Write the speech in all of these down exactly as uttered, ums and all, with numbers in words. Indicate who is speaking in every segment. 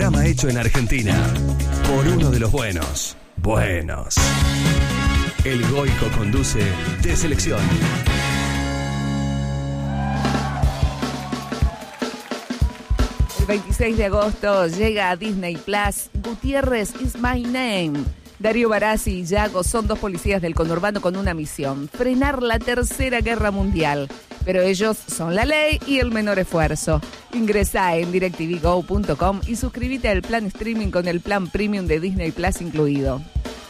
Speaker 1: programa hecho en Argentina por uno de los buenos. Buenos. El Goico conduce De Selección.
Speaker 2: El veintiséis de agosto llega a Disney Plus Gutiérrez is my name. Darío Barassi y Yago son dos policías del conurbano con una misión: frenar la tercera guerra mundial. Pero ellos son la ley y el menor esfuerzo. Ingresá en directv go punto com y suscríbete al plan streaming con el plan premium de Disney Plus incluido.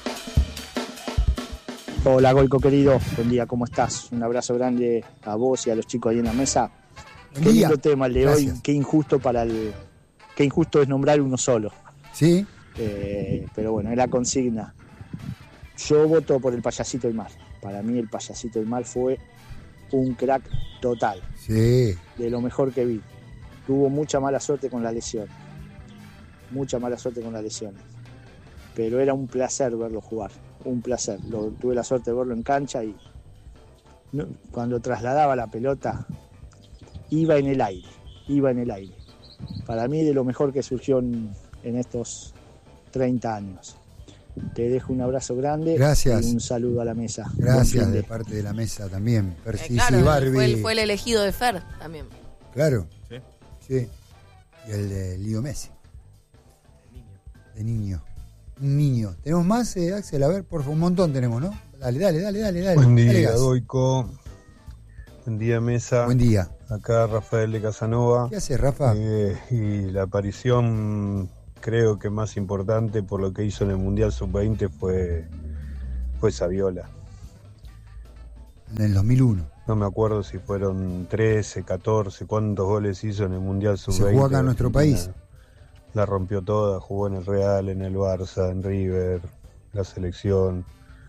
Speaker 3: Hola Goico querido, buen día, ¿cómo estás? Un abrazo grande a vos y a los chicos ahí en la mesa.
Speaker 4: Buen
Speaker 3: Qué
Speaker 4: día.
Speaker 3: lindo tema el de
Speaker 4: Gracias.
Speaker 3: hoy, qué injusto para el, qué injusto es nombrar uno solo.
Speaker 4: Sí,
Speaker 3: Eh, pero bueno, es la consigna. Yo voto por el Payasito del Mar. Para mí el Payasito del Mar fue un crack total,
Speaker 4: sí.
Speaker 3: de lo mejor que vi. Tuvo mucha mala suerte con la lesión, mucha mala suerte con las lesiones. Pero era un placer verlo jugar, un placer. Lo, tuve la suerte de verlo en cancha y no, cuando trasladaba la pelota iba en el aire, iba en el aire. Para mí de lo mejor que surgió en, en estos treinta años. Te dejo un abrazo grande.
Speaker 4: Gracias.
Speaker 3: Y un saludo a la mesa. Buen
Speaker 4: Gracias
Speaker 3: fin
Speaker 4: de
Speaker 3: de-
Speaker 4: parte de la mesa también.
Speaker 5: Eh,
Speaker 4: Persis
Speaker 5: claro,
Speaker 4: y Barbie.
Speaker 5: fue, el, fue el elegido de Fer también.
Speaker 4: Claro.
Speaker 6: Sí.
Speaker 4: Sí. Y el de Leo Messi. De niño. Un niño. ¿Tenemos más, eh, Axel? A ver, por favor, un montón tenemos, ¿no? Dale, dale, dale, dale. dale.
Speaker 7: Buen
Speaker 4: Dale
Speaker 7: día,
Speaker 4: gas.
Speaker 7: Goico. Buen día, mesa.
Speaker 4: Buen día.
Speaker 7: Acá Rafael de Casanova.
Speaker 4: ¿Qué haces, Rafa?
Speaker 7: Eh, y la aparición, creo que más importante por lo que hizo en el Mundial sub veinte fue, fue Saviola.
Speaker 4: En el dos mil uno.
Speaker 7: No me acuerdo si fueron trece, catorce, cuántos goles hizo en el Mundial sub veinte.
Speaker 4: Se jugó acá en nuestro país.
Speaker 7: La rompió toda, jugó en el Real, en el Barça, en River, la selección.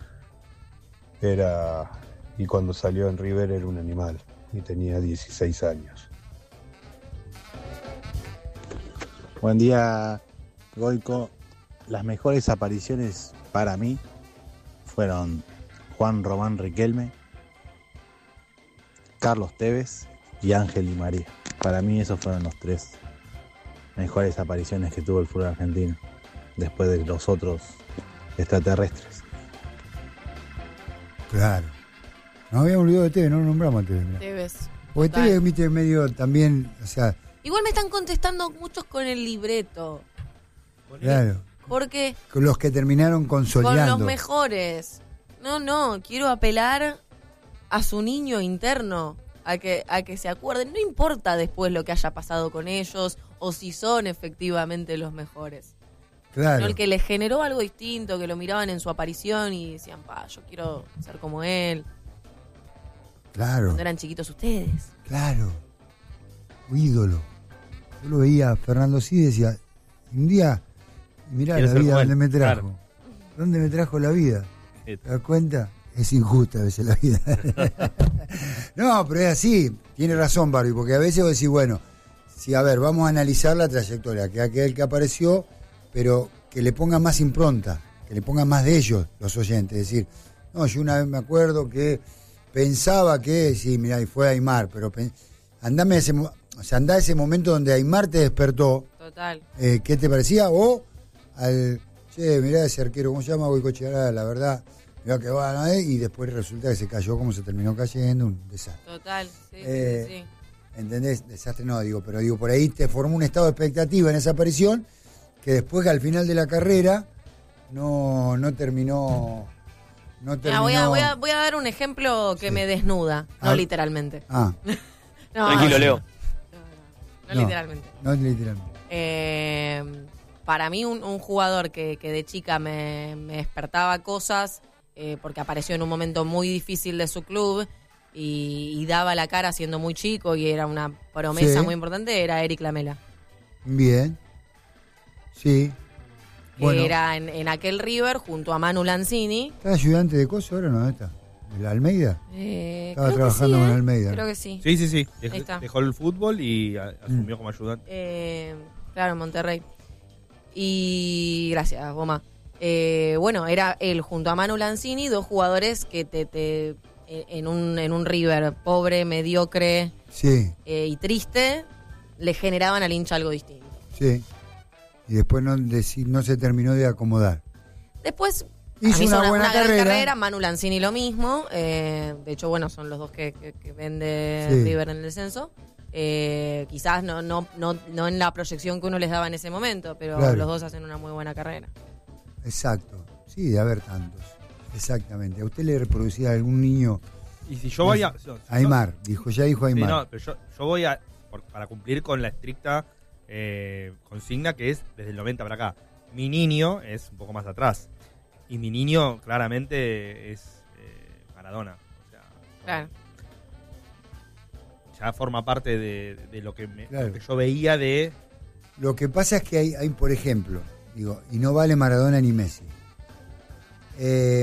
Speaker 7: Era, y cuando salió en River era un animal y tenía dieciséis años.
Speaker 8: Buen día, Goico. Las mejores apariciones para mí fueron Juan Román Riquelme, Carlos Tevez y Ángel Di María. Para mí esos fueron los tres mejores apariciones que tuvo el fútbol argentino, después de los otros extraterrestres.
Speaker 4: Claro. Nos habíamos olvidado de Tevez, no lo nombramos a Tevez. mirá.
Speaker 5: Tevez.
Speaker 4: Porque
Speaker 5: Total.
Speaker 4: Tevez, viste, medio también, o sea,
Speaker 5: Igual me están contestando muchos con el libreto.
Speaker 4: claro,
Speaker 5: Porque
Speaker 4: con los que terminaron
Speaker 5: con
Speaker 4: consolidando.
Speaker 5: los mejores. No, no, quiero apelar a su niño interno, a que, a que se acuerden. No importa después lo que haya pasado con ellos o si son efectivamente los mejores.
Speaker 4: Claro.
Speaker 5: No, el que les generó algo distinto, que lo miraban en su aparición y decían, pa, yo quiero ser como él.
Speaker 4: Claro,
Speaker 5: Cuando eran chiquitos ustedes.
Speaker 4: claro. Un ídolo. Yo lo veía a Fernando Sid y decía, un día, mirá
Speaker 6: Quiero
Speaker 4: la
Speaker 6: ser
Speaker 4: vida
Speaker 6: como él,
Speaker 4: donde me trajo.
Speaker 6: claro.
Speaker 4: ¿Dónde me trajo la vida?
Speaker 6: Sí.
Speaker 4: ¿Te das cuenta? Es injusta a veces la vida. No, pero es así. Tiene razón, Barbie, porque a veces vos decís, bueno, si a ver, vamos a analizar la trayectoria, que aquel que apareció, pero que le ponga más impronta, que le ponga más de ellos, los oyentes. Es decir, no, yo una vez me acuerdo que pensaba que, sí, mirá, y fue Aymar, pero pen- andame a ese, mo- o sea, andá a ese momento donde Aymar te despertó,
Speaker 5: Total.
Speaker 4: eh, ¿qué te parecía? O al, che, mirá ese arquero, ¿cómo se llama? Goicoechea, la verdad, mirá que va, ¿no? Y después resulta que se cayó como se terminó cayendo, un desastre.
Speaker 5: Total, sí,
Speaker 4: Eh,
Speaker 5: sí, sí.
Speaker 4: ¿Entendés? Desastre no, digo, pero digo, por ahí te formó un estado de expectativa en esa aparición que después que al final de la carrera no, no terminó... No
Speaker 5: Mira,
Speaker 4: terminó...
Speaker 5: voy, a, voy, a, voy a dar un ejemplo que
Speaker 4: Sí.
Speaker 5: me desnuda, no
Speaker 4: Ah.
Speaker 5: literalmente.
Speaker 4: Ah,
Speaker 5: No,
Speaker 6: Tranquilo,
Speaker 5: no,
Speaker 6: Leo.
Speaker 5: No, no, no
Speaker 4: No.
Speaker 5: literalmente.
Speaker 4: no literalmente.
Speaker 5: Eh, para mí un, un jugador que, que de chica me, me despertaba cosas, eh, porque apareció en un momento muy difícil de su club y, y daba la cara siendo muy chico y era una promesa
Speaker 4: Sí.
Speaker 5: muy importante, era Eric Lamela.
Speaker 4: Bien. Sí.
Speaker 5: Que
Speaker 4: Bueno,
Speaker 5: era en, en aquel River junto a Manu Lanzini.
Speaker 4: ¿está ayudante de coso ahora o no? ¿Dónde está? ¿El Almeida?
Speaker 5: Eh,
Speaker 4: Estaba
Speaker 5: creo que
Speaker 4: trabajando
Speaker 5: sí,
Speaker 4: con
Speaker 5: ¿eh?
Speaker 4: Almeida.
Speaker 5: Creo que sí.
Speaker 6: Sí, sí, sí.
Speaker 5: Ahí
Speaker 6: Dejó,
Speaker 5: está.
Speaker 6: dejó el fútbol y a- asumió como ayudante.
Speaker 5: Eh, claro, en Monterrey. Y gracias, Goma. Eh, bueno, era él junto a Manu Lanzini, dos jugadores que te, te en un en un River pobre, mediocre
Speaker 4: Sí,
Speaker 5: eh, y triste, le generaban al hincha algo distinto.
Speaker 4: sí. y después no, deci- no se terminó de acomodar.
Speaker 5: Después
Speaker 4: Hizo
Speaker 5: hizo
Speaker 4: una
Speaker 5: una,
Speaker 4: buena
Speaker 5: una gran
Speaker 4: carrera.
Speaker 5: carrera. Manu Lanzini lo mismo. Eh, de hecho, bueno, son los dos que, que, que vende
Speaker 4: Sí.
Speaker 5: River en el descenso. Eh, quizás no, no, no, no en la proyección que uno les daba en ese momento, pero
Speaker 4: Claro.
Speaker 5: los dos hacen una muy buena carrera.
Speaker 4: Exacto. Sí, de haber tantos. Exactamente. ¿A usted le reproducía algún niño?
Speaker 6: Y si yo voy a... yo-
Speaker 4: Aymar, dijo, ya dijo
Speaker 6: Sí,
Speaker 4: Aymar.
Speaker 6: no, pero yo, yo voy a... por- para cumplir con la estricta eh, consigna que es desde el noventa para acá. Mi niño es un poco más atrás. Y mi niño claramente es eh, Maradona. O sea,
Speaker 5: Claro.
Speaker 6: ya forma parte de, de lo, que me-
Speaker 4: Claro.
Speaker 6: lo que yo veía de...
Speaker 4: Lo que pasa es que hay, hay, por ejemplo, digo, y no vale Maradona ni Messi. Eh,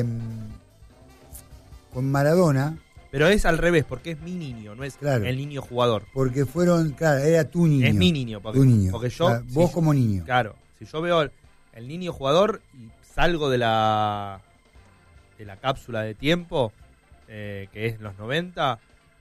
Speaker 4: con Maradona,
Speaker 6: Pero es al revés, porque es mi niño, no es
Speaker 4: Claro.
Speaker 6: el niño jugador.
Speaker 4: porque fueron, claro, era tu niño.
Speaker 6: Es mi niño. Porque,
Speaker 4: Tu niño.
Speaker 6: porque yo...
Speaker 4: O sea,
Speaker 6: si
Speaker 4: vos
Speaker 6: yo-
Speaker 4: como niño.
Speaker 6: Claro, si yo veo el, el niño jugador y salgo de la de la cápsula de tiempo, eh, que es los noventa,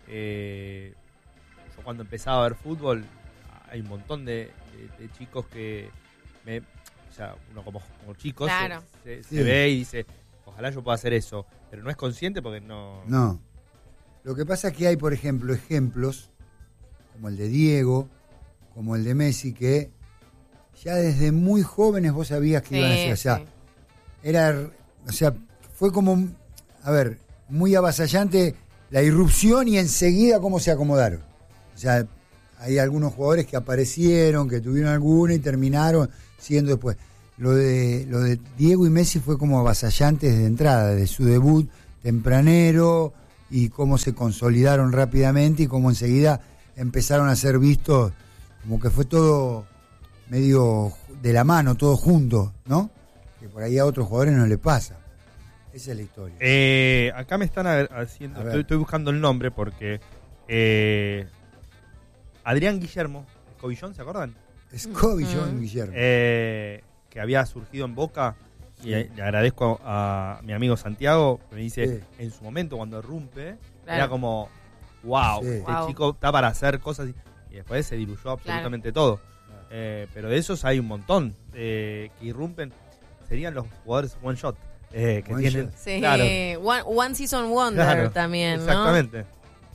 Speaker 6: eh, yo cuando empezaba a ver fútbol, hay un montón de, de- de chicos que, me, o sea, uno como, como chico se-
Speaker 5: Claro.
Speaker 6: se, se
Speaker 4: Sí.
Speaker 6: ve y dice, ojalá yo pueda hacer eso, pero no es consciente porque no...
Speaker 4: No. Lo que pasa es que hay, por ejemplo, ejemplos como el de Diego, como el de Messi, que ya desde muy jóvenes vos sabías que
Speaker 5: Sí,
Speaker 4: iban a ser. O sea,
Speaker 5: sí.
Speaker 4: era, o sea, fue como, a ver, muy avasallante la irrupción y enseguida cómo se acomodaron. O sea, hay algunos jugadores que aparecieron, que tuvieron alguna y terminaron siendo después. Lo de, lo de Diego y Messi fue como avasallante desde entrada, desde su debut tempranero y cómo se consolidaron rápidamente y cómo enseguida empezaron a ser vistos, como que fue todo medio de la mano, todo junto, ¿no? Que por ahí a otros jugadores no le pasa. Esa es la historia.
Speaker 6: Eh, acá me están a- haciendo,
Speaker 4: A ver.
Speaker 6: estoy, estoy buscando el nombre porque eh, Adrián Guillermo, Escobillón, ¿se acuerdan?
Speaker 4: Scobie,
Speaker 5: Mm.
Speaker 4: John Guillermo.
Speaker 6: Eh, que había surgido en Boca y le le agradezco a, a mi amigo Santiago que me dice,
Speaker 4: Sí.
Speaker 6: en su momento cuando irrumpe,
Speaker 5: Claro.
Speaker 6: era como, wow,
Speaker 4: Sí.
Speaker 6: este
Speaker 5: Wow.
Speaker 6: chico está para hacer cosas y, y después se diluyó absolutamente todo. Eh, pero de esos hay un montón eh, que irrumpen, serían los jugadores one shot eh, que
Speaker 4: One
Speaker 6: tienen.
Speaker 4: shot.
Speaker 5: Sí,
Speaker 6: Claro.
Speaker 5: one, one Season Wonder
Speaker 6: Claro,
Speaker 5: también, ¿no?
Speaker 6: exactamente.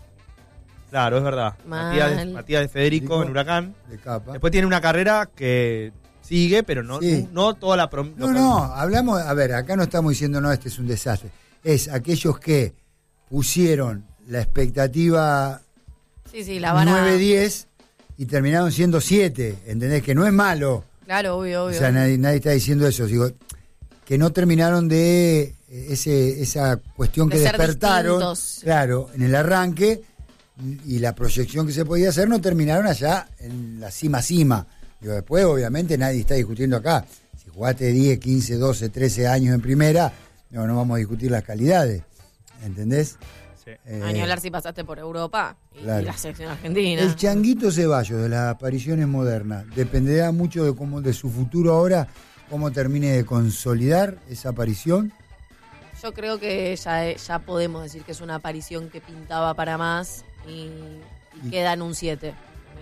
Speaker 6: Claro, es verdad.
Speaker 5: Mal.
Speaker 6: Matías de, Matías de Federico
Speaker 4: Federico.
Speaker 6: en Huracán.
Speaker 4: De capa.
Speaker 6: Después tiene una carrera que sigue, pero no,
Speaker 4: Sí.
Speaker 6: no toda la... prom-
Speaker 4: No,
Speaker 6: lo-
Speaker 4: no, hablamos, a ver, acá no estamos diciendo, no, este es un desastre. Es aquellos que pusieron la expectativa
Speaker 5: Sí, sí, la vara.
Speaker 4: nueve diez y terminaron siendo siete, ¿entendés? Que no es malo.
Speaker 5: Claro, obvio,
Speaker 4: O
Speaker 5: obvio.
Speaker 4: sea, nadie, nadie está diciendo eso. Digo, que no terminaron de eh, ese, esa cuestión
Speaker 5: De
Speaker 4: que
Speaker 5: ser
Speaker 4: despertaron,
Speaker 5: distintos.
Speaker 4: claro, en el arranque y la proyección que se podía hacer, no terminaron allá en la cima cima. Digo, después, obviamente, nadie está discutiendo acá. Si jugaste diez, quince, doce, trece años en primera, no, no vamos a discutir las calidades. ¿Entendés?
Speaker 6: Sí.
Speaker 4: Eh,
Speaker 5: A ni hablar si pasaste por Europa y,
Speaker 4: Claro.
Speaker 5: y la selección argentina.
Speaker 4: El Changuito Ceballos de las apariciones modernas dependerá mucho de cómo de su futuro ahora, cómo termine de consolidar esa aparición.
Speaker 5: Yo creo que ya, ya podemos decir que es una aparición que pintaba para más y, y
Speaker 4: Y-
Speaker 5: queda en un siete.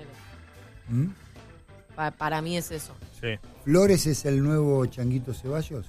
Speaker 4: ¿Mm?
Speaker 5: Pa- para mí es eso.
Speaker 6: Sí.
Speaker 4: ¿Flores es el nuevo Changuito Ceballos?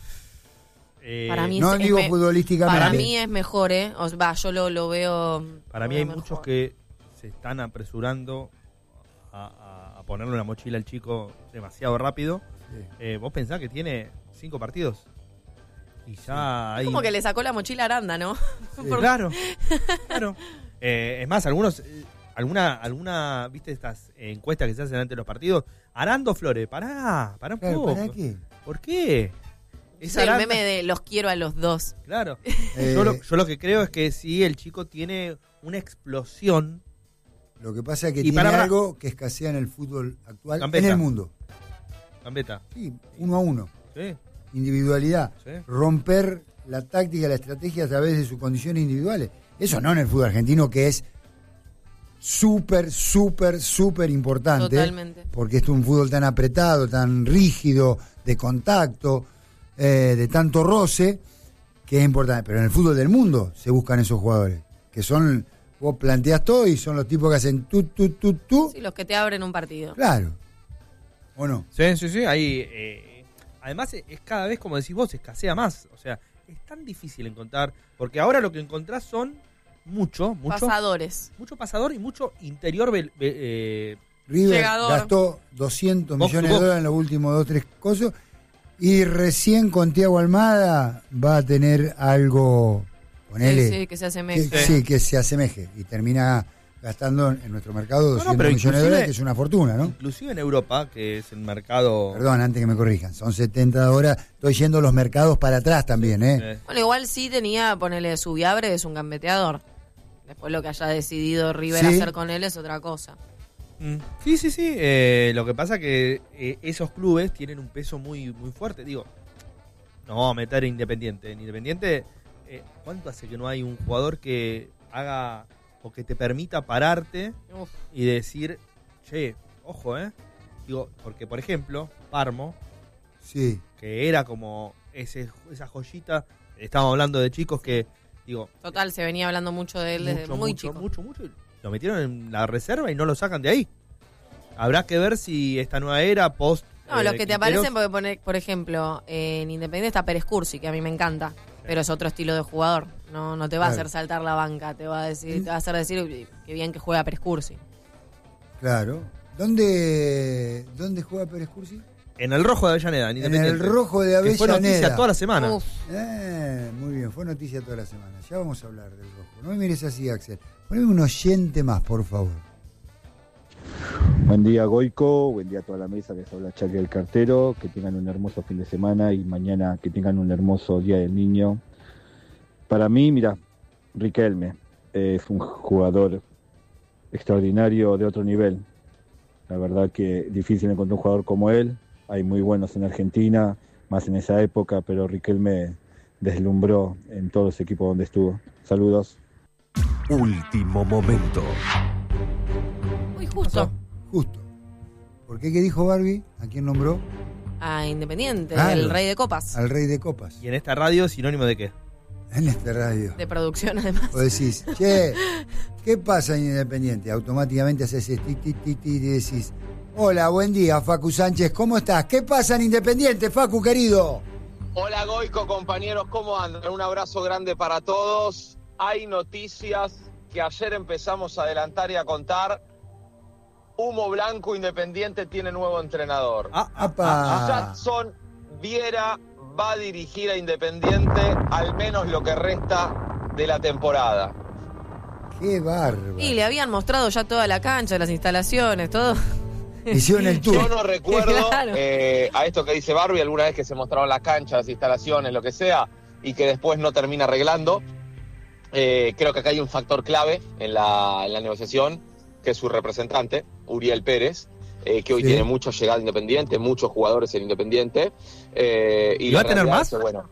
Speaker 6: Eh,
Speaker 5: Para mí
Speaker 4: No
Speaker 5: es-
Speaker 4: digo
Speaker 5: es me-
Speaker 4: futbolísticamente.
Speaker 5: Para mí es mejor, ¿eh? O sea, va, yo lo, lo veo.
Speaker 6: Para
Speaker 5: lo
Speaker 6: mí
Speaker 5: veo
Speaker 6: hay
Speaker 5: mejor.
Speaker 6: muchos que se están apresurando a, a- a ponerle una mochila al chico demasiado rápido.
Speaker 4: Sí.
Speaker 6: Eh, vos pensás que tiene cinco partidos y ya hay...
Speaker 5: Como que le sacó la mochila a Aranda, ¿no?
Speaker 4: Sí.
Speaker 5: Por-
Speaker 6: Claro, claro. Eh, es más, algunos, eh, alguna, alguna, viste estas eh, encuestas que se hacen antes de los partidos. Arando Flores, pará, pará un
Speaker 4: Claro,
Speaker 6: poco.
Speaker 4: ¿para qué?
Speaker 6: ¿Por qué? Es
Speaker 5: Es el
Speaker 6: Aranda-
Speaker 5: meme de los quiero a los dos.
Speaker 6: Claro.
Speaker 4: Eh,
Speaker 6: Yo, lo, yo lo que creo es que sí, el chico tiene una explosión.
Speaker 4: Lo que pasa es que
Speaker 6: Y
Speaker 4: tiene
Speaker 6: para- para-
Speaker 4: algo que escasea en el fútbol actual,
Speaker 6: Gambetta.
Speaker 4: en el mundo.
Speaker 6: Gambetta.
Speaker 4: Sí, uno a uno.
Speaker 6: Sí,
Speaker 4: Individualidad.
Speaker 6: sí.
Speaker 4: Romper la táctica, la estrategia a través de sus condiciones individuales. Eso no en el fútbol argentino, que es súper, súper, súper importante.
Speaker 5: Totalmente.
Speaker 4: Porque es un fútbol tan apretado, tan rígido, de contacto, eh, de tanto roce, que es importante. Pero en el fútbol del mundo se buscan esos jugadores, que son, vos planteás todo y son los tipos que hacen tu, tu, tu, tu.
Speaker 5: Sí, los que te abren un partido.
Speaker 4: Claro. ¿O no?
Speaker 6: Sí, sí, sí. Ahí, eh, además, es cada vez, como decís vos, escasea más. O sea, es tan difícil encontrar. Porque ahora lo que encontrás son mucho, mucho.
Speaker 5: Pasadores.
Speaker 6: Mucho pasador y mucho interior. Ve, ve, eh,
Speaker 4: River
Speaker 5: Llegador.
Speaker 4: gastó doscientos
Speaker 6: Box to
Speaker 4: millones de
Speaker 6: box.
Speaker 4: dólares en los últimos dos, tres cosas. Y recién con Thiago Almada va a tener algo, ponele,
Speaker 5: Sí, sí, que se asemeje.
Speaker 4: que, sí, que se asemeje. Y termina gastando en nuestro mercado
Speaker 6: no,
Speaker 4: doscientos
Speaker 6: pero
Speaker 4: millones de
Speaker 6: inclusive-
Speaker 4: dólares, que es una fortuna, ¿no?
Speaker 6: Inclusive en Europa, que es el mercado...
Speaker 4: Perdón, antes que me corrijan, son setenta horas. Estoy yendo los mercados para atrás también, ¿eh?
Speaker 6: Eh,
Speaker 5: Bueno, igual sí tenía, ponerle Subiabre, es un gambeteador. Después lo que haya decidido River
Speaker 4: Sí.
Speaker 5: hacer con él es otra cosa.
Speaker 6: Mm. Sí, sí, sí. Eh, lo que pasa que eh, esos clubes tienen un peso muy muy fuerte. Digo, no vamos a meter a Independiente. En Independiente, eh, ¿cuánto hace que no hay un jugador que haga o que te permita pararte
Speaker 5: Uf.
Speaker 6: y decir, che, ojo, eh? Digo, porque por ejemplo, Parmo,
Speaker 4: Sí.
Speaker 6: que era como ese, esa joyita, estábamos hablando de chicos que, digo,
Speaker 5: Total, se venía hablando mucho de él desde
Speaker 6: mucho,
Speaker 5: muy
Speaker 6: mucho,
Speaker 5: chico.
Speaker 6: mucho, mucho, y lo metieron en la reserva y no lo sacan de ahí. Habrá que ver si esta nueva era post.
Speaker 5: No,
Speaker 6: eh,
Speaker 5: los que te
Speaker 6: Quinteros-
Speaker 5: aparecen, porque pone, por ejemplo, en Independiente está Pérez Cursi, que a mí me encanta, pero es otro estilo de jugador. No, no te va a
Speaker 4: Claro.
Speaker 5: hacer saltar la banca, te va a decir, te va a hacer decir que bien que juega Pérez Cursi.
Speaker 4: Claro. ¿Dónde, ¿Dónde juega Pérez Cursi?
Speaker 6: En el rojo de Avellaneda, en
Speaker 4: En
Speaker 6: Independiente.
Speaker 4: el rojo de
Speaker 6: Que fue noticia
Speaker 4: Avellaneda.
Speaker 6: toda la semana.
Speaker 5: Uf,
Speaker 4: Eh, muy bien, fue noticia toda la semana. Ya vamos a hablar del rojo. No me mires así, Axel. Poneme un oyente más, por favor.
Speaker 9: Buen día, Goico. Buen día a toda la mesa. Les habla Chaque del Cartero. Que tengan un hermoso fin de semana y mañana que tengan un hermoso Día del Niño. Para mí, mira, Riquelme es un jugador extraordinario de otro nivel. La verdad que difícil encontrar un jugador como él. Hay muy buenos en Argentina, más en esa época, pero Riquelme deslumbró en todos los equipos donde estuvo. Saludos.
Speaker 1: Último momento.
Speaker 5: muy justo.
Speaker 4: Justo. ¿Por qué? ¿Qué dijo Barbie? ¿A quién nombró?
Speaker 5: A Independiente,
Speaker 4: Claro.
Speaker 5: el rey de copas,
Speaker 4: Al rey de copas.
Speaker 6: Y en esta radio, sinónimo de qué?
Speaker 4: En este radio.
Speaker 5: de producción además.
Speaker 4: O decís, che, ¿qué pasa en Independiente? Automáticamente haces ese ti, ti, ti, ti, y decís, hola, buen día, Facu Sánchez, ¿cómo estás? ¿Qué pasa en Independiente, Facu, querido?
Speaker 10: Hola Goico, compañeros, ¿cómo andan? Un abrazo grande para todos. Hay noticias que ayer empezamos a adelantar y a contar. Humo blanco, Independiente tiene nuevo entrenador.
Speaker 6: Ah, ah,
Speaker 4: Apa.
Speaker 10: Jadson Viera va a dirigir a Independiente al menos lo que resta de la temporada.
Speaker 4: Qué bárbaro.
Speaker 5: Y le habían mostrado ya toda la cancha, las instalaciones, todo.
Speaker 4: Hicieron el tour.
Speaker 10: Yo no recuerdo
Speaker 5: Claro.
Speaker 10: eh, a esto que dice Barbie, alguna vez que se mostraron las canchas, las instalaciones, lo que sea, y que después no termina arreglando. Eh, creo que acá hay un factor clave en la, en la negociación, que es su representante, Uriel Pérez, eh, que hoy
Speaker 4: Sí.
Speaker 10: tiene mucha llegada Independiente, muchos jugadores en Independiente. Eh, y
Speaker 6: ¿Y
Speaker 10: la
Speaker 6: va a tener
Speaker 10: realidad
Speaker 6: más?
Speaker 10: es que, bueno,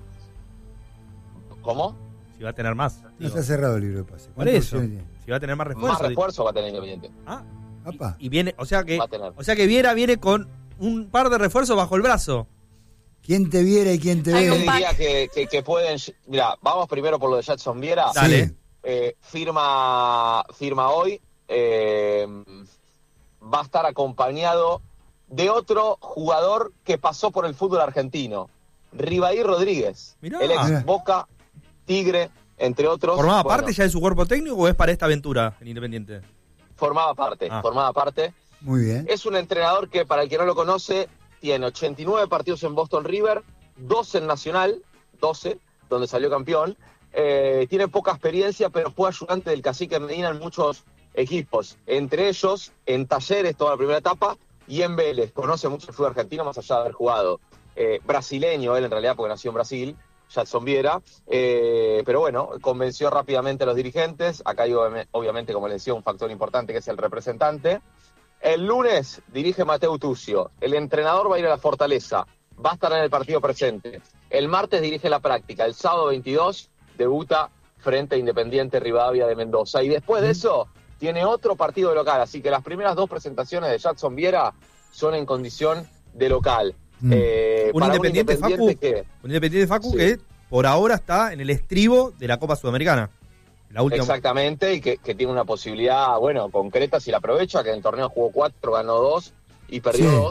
Speaker 10: ¿cómo?
Speaker 6: Si va a tener más.
Speaker 4: No
Speaker 6: digo.
Speaker 4: está cerrado el libro de pase.
Speaker 6: Por
Speaker 4: ¿Cuántas
Speaker 6: eso.
Speaker 4: opciones tiene?
Speaker 6: Si va a tener más refuerzo.
Speaker 10: Más refuerzo va a tener Independiente.
Speaker 6: Ah,
Speaker 4: Apa.
Speaker 6: y, y viene, o sea que,
Speaker 10: Va a tener.
Speaker 6: o sea que Viera viene con un par de refuerzos bajo el brazo.
Speaker 4: ¿Quién te viera y quién te
Speaker 5: Hay
Speaker 10: Yo
Speaker 5: un
Speaker 4: ve?
Speaker 5: pack.
Speaker 10: diría que, que, que pueden... Mira, vamos primero por lo de Jadson Viera.
Speaker 6: Dale.
Speaker 4: Sí.
Speaker 10: Eh, firma, firma hoy, eh, va a estar acompañado de otro jugador que pasó por el fútbol argentino, Ribaí Rodríguez,
Speaker 6: Mirá.
Speaker 10: el ex
Speaker 4: Mirá.
Speaker 10: Boca, Tigre, entre otros.
Speaker 6: ¿Formaba
Speaker 10: Bueno,
Speaker 6: parte ya de su cuerpo técnico o es para esta aventura en Independiente?
Speaker 10: Formaba parte,
Speaker 6: Ah.
Speaker 10: formaba parte.
Speaker 4: Muy bien.
Speaker 10: Es un entrenador que, para el que no lo conoce, tiene ochenta y nueve partidos en Boston River, doce en Nacional, doce, donde salió campeón. Eh, tiene poca experiencia, pero fue ayudante del Cacique Medina en muchos equipos, entre ellos en Talleres toda la primera etapa y en Vélez. Conoce mucho el fútbol argentino más allá de haber jugado. Eh, brasileño él en realidad porque nació en Brasil, Jadson Viera, eh, pero bueno, convenció rápidamente a los dirigentes. Acá hay obvi- obviamente, como les decía, un factor importante que es el representante. El lunes dirige Mateu Tucio, el entrenador va a ir a la Fortaleza, va a estar en el partido presente. El martes dirige la práctica, el sábado veintidós debuta frente a Independiente Rivadavia de Mendoza. Y después de eso, tiene otro partido de local. Así que las primeras dos presentaciones de Jadson Viera son en condición de local.
Speaker 4: Mm.
Speaker 10: Eh,
Speaker 6: Un
Speaker 10: para
Speaker 6: Independiente,
Speaker 10: un Independiente
Speaker 6: Facu.
Speaker 10: que...
Speaker 6: Un Independiente Facu
Speaker 10: Sí.
Speaker 6: que por ahora está en el estribo de la Copa Sudamericana. La última.
Speaker 10: Exactamente, y que, que tiene una posibilidad, bueno, concreta si la aprovecha, que en el torneo jugó cuatro, ganó dos y perdió
Speaker 4: Sí.
Speaker 10: dos.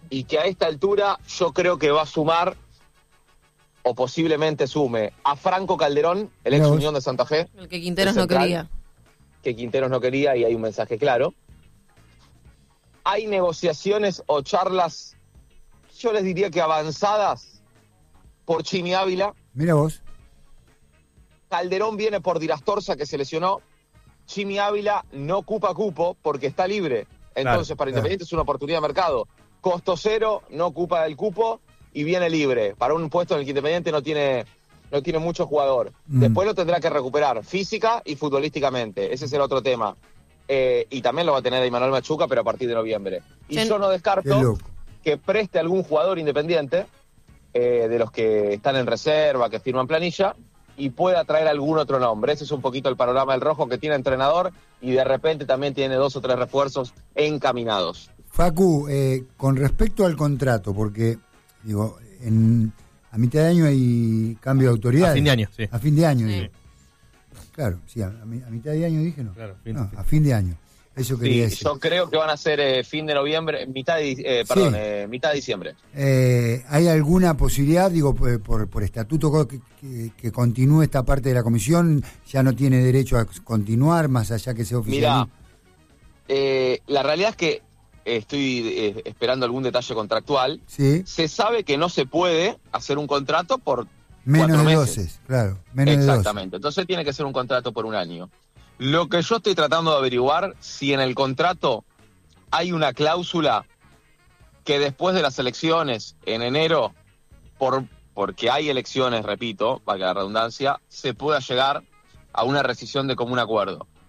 Speaker 10: y que a esta altura yo creo que va a sumar, o posiblemente sume, a Franco Calderón, el ex Unión de Santa Fe.
Speaker 5: El que Quinteros no quería.
Speaker 10: Que Quinteros no quería, y hay un mensaje claro. Hay negociaciones o charlas, yo les diría que avanzadas, por Chimi Ávila.
Speaker 4: Mira vos.
Speaker 10: Calderón viene por Dirastorza, que se lesionó. Chimi Ávila no ocupa cupo porque está libre. Entonces, claro, para Independiente claro. es una oportunidad de mercado. Costo cero, no ocupa el cupo y viene libre. Para un puesto en el que Independiente no tiene, no tiene mucho jugador. Mm. Después lo tendrá que recuperar física y futbolísticamente. Ese es el otro tema. Eh, y también lo va a tener Imanol Machuca, pero a partir de noviembre. Y sí. yo no descarto que preste algún jugador Independiente, eh, de los que están en reserva, que firman planilla, y pueda traer algún otro nombre. Ese es un poquito el panorama del Rojo, que tiene entrenador y de repente también tiene dos o tres refuerzos encaminados.
Speaker 4: Facu, eh, con respecto al contrato, porque digo, en, a mitad de año hay cambio de autoridad.
Speaker 6: A fin de año, sí.
Speaker 4: A fin de año,
Speaker 6: sí.
Speaker 4: digo. Claro, sí, a, a mitad de año dije, ¿no?
Speaker 6: Claro, fin,
Speaker 4: no,
Speaker 6: fin.
Speaker 4: a fin de año. Eso quería
Speaker 10: sí,
Speaker 4: decir.
Speaker 10: Yo creo que van a ser eh, fin de noviembre, mitad de, eh, perdón,
Speaker 4: sí.
Speaker 10: eh, mitad de diciembre.
Speaker 4: Eh, ¿Hay alguna posibilidad, digo, por, por, por estatuto, que, que, que continúe esta parte de la comisión? ¿Ya no tiene derecho a continuar, más allá que sea oficial?
Speaker 10: Mira, eh, la realidad es que estoy eh, esperando algún detalle contractual.
Speaker 4: Sí.
Speaker 10: Se sabe que no se puede hacer un contrato por
Speaker 4: menos
Speaker 10: cuatro
Speaker 4: de
Speaker 10: meses.
Speaker 4: doce, claro. Menos
Speaker 10: Exactamente.
Speaker 4: De doce.
Speaker 10: Entonces tiene que ser un contrato por un año. Lo que yo estoy tratando de averiguar, si en el contrato hay una cláusula que después de las elecciones en enero, por porque hay elecciones, repito, valga la redundancia, se pueda llegar a una rescisión de común acuerdo.